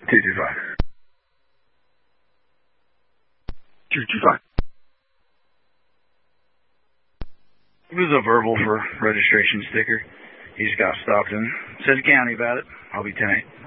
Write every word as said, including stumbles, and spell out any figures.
two two five. two two five. It was a verbal for registration sticker. He just got stopped and said county about it. I'll be ten eight.